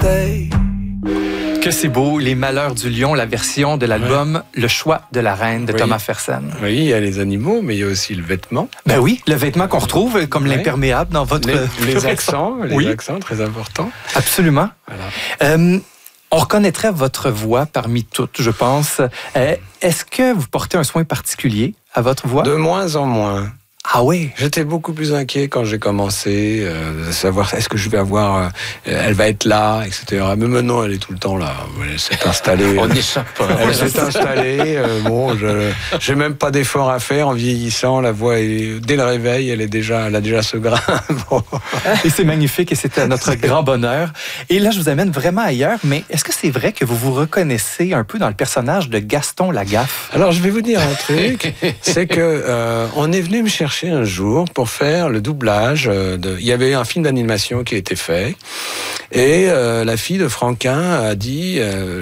conseils. Que c'est beau, Les Malheurs du Lion, la version de l'album Le Choix de la Reine de Thomas Fersen. Oui, il y a les animaux, mais il y a aussi le vêtement. Ben oui, le vêtement qu'on retrouve comme l'imperméable dans votre... Les accents, accents, très importants. Absolument. Voilà. On reconnaîtrait votre voix parmi toutes, je pense. Est-ce que vous portez un soin particulier à votre voix? De moins en moins. Ah oui? J'étais beaucoup plus inquiet quand j'ai commencé, de savoir est-ce que je vais avoir, elle va être là, etc. Mais maintenant, elle est tout le temps là. Elle s'est installée. On n'échappe pas. Elle s'est installée. J'ai même pas d'effort à faire en vieillissant. La voix, dès le réveil, elle a déjà ce grain. Bon. Et c'est magnifique et c'est à notre grand bonheur. Et là, je vous amène vraiment ailleurs. Mais est-ce que c'est vrai que vous vous reconnaissez un peu dans le personnage de Gaston Lagaffe? Alors, je vais vous dire un truc. C'est que on est venu me chercher un jour pour faire le doublage il y avait un film d'animation qui a été fait et la fille de Franquin a dit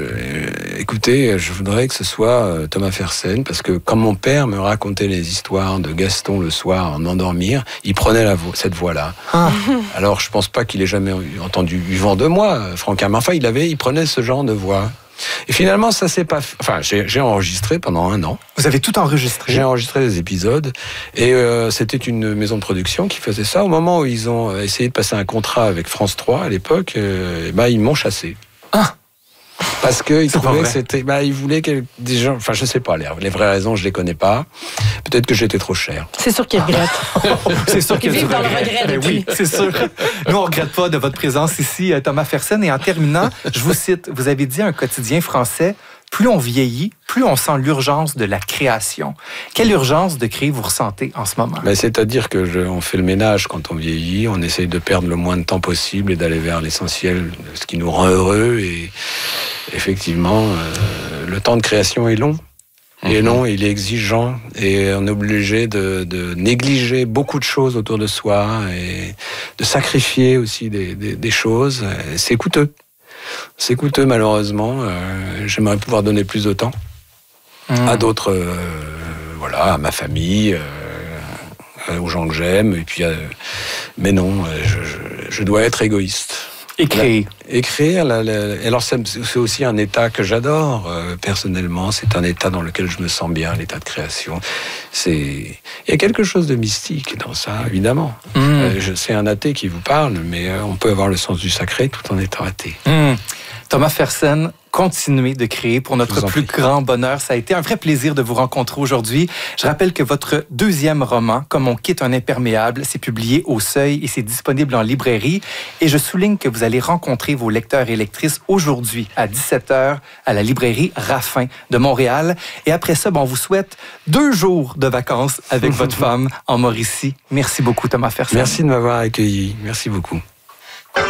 écoutez, je voudrais que ce soit Thomas Fersen parce que quand mon père me racontait les histoires de Gaston le soir en endormir, il prenait cette voix-là. Alors je pense pas qu'il ait jamais entendu du vent de moi, Franquin, mais enfin il prenait ce genre de voix. Et finalement, ça s'est pas... Enfin, j'ai enregistré pendant 1 an. Vous avez tout enregistré? J'ai enregistré les épisodes. Et c'était une maison de production qui faisait ça. Au moment où ils ont essayé de passer un contrat avec France 3 à l'époque, ils m'ont chassé. Parce qu'ils trouvaient que c'était... ils voulaient que des gens... Enfin, je sais pas, les vraies raisons, je les connais pas. Peut-être que j'étais trop cher. C'est sûr qu'ils regrettent. C'est sûr qu'ils vivent dans le regret depuis. Oui, c'est sûr. Nous, on ne regrette pas de votre présence ici, Thomas Fersen. Et en terminant, je vous cite, vous avez dit à un quotidien français, plus on vieillit, plus on sent l'urgence de la création. Quelle urgence de créer vous ressentez en ce moment? C'est-à-dire on fait le ménage quand on vieillit, on essaye de perdre le moins de temps possible et d'aller vers l'essentiel, ce qui nous rend heureux. Et effectivement, le temps de création est long. Et non, il est exigeant et on est obligé de négliger beaucoup de choses autour de soi et de sacrifier aussi des choses. C'est coûteux. C'est coûteux, malheureusement. J'aimerais pouvoir donner plus de temps à d'autres, à ma famille, aux gens que j'aime. Et puis, mais non, je dois être égoïste. Écrire, alors c'est aussi un état que j'adore personnellement. C'est un état dans lequel je me sens bien, l'état de création. Il y a quelque chose de mystique dans ça, évidemment. C'est un athée qui vous parle, mais on peut avoir le sens du sacré tout en étant athée. Thomas Fersen, continuez de créer pour notre plus grand bonheur. Ça a été un vrai plaisir de vous rencontrer aujourd'hui. Je rappelle que votre 2e roman, Comme on quitte un imperméable, c'est publié au Seuil et c'est disponible en librairie. Et je souligne que vous allez rencontrer vos lecteurs et lectrices aujourd'hui à 17h à la librairie Raffin de Montréal. Et après ça, on vous souhaite 2 jours de vacances avec votre femme en Mauricie. Merci beaucoup, Thomas Fersen. Merci de m'avoir accueilli. Merci beaucoup.